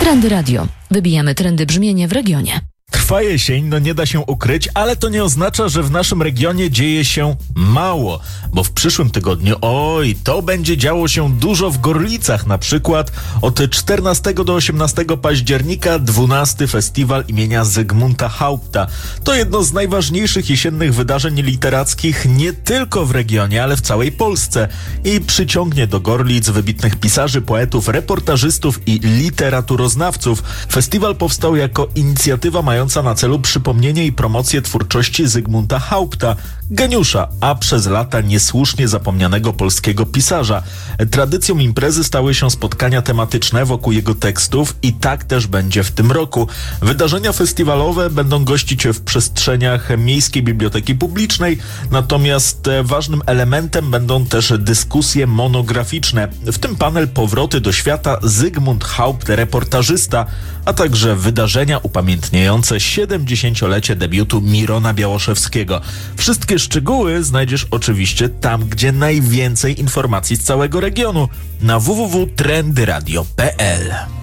Trendy Radio. Wybijamy trendy brzmienia w regionie. Trwa jesień, nie da się ukryć, ale to nie oznacza, że w naszym regionie dzieje się mało, bo w przyszłym tygodniu, to będzie działo się dużo w Gorlicach, na przykład od 14 do 18 października 12 Festiwal imienia Zygmunta Haupta. To jedno z najważniejszych jesiennych wydarzeń literackich nie tylko w regionie, ale w całej Polsce i przyciągnie do Gorlic wybitnych pisarzy, poetów, reportażystów i literaturoznawców. Festiwal powstał jako inicjatywa mająca na celu przypomnienie i promocję twórczości Zygmunta Haupta, geniusza, a przez lata niesłusznie zapomnianego polskiego pisarza. Tradycją imprezy stały się spotkania tematyczne wokół jego tekstów i tak też będzie w tym roku. Wydarzenia festiwalowe będą gościć w przestrzeniach Miejskiej Biblioteki Publicznej, natomiast ważnym elementem będą też dyskusje monograficzne, w tym panel Powroty do świata Zygmunt Haupt, reportażysta, a także wydarzenia upamiętniające 70-lecie debiutu Mirona Białoszewskiego. Wszystkie szczegóły znajdziesz oczywiście tam, gdzie najwięcej informacji z całego regionu, na www.trendyradio.pl.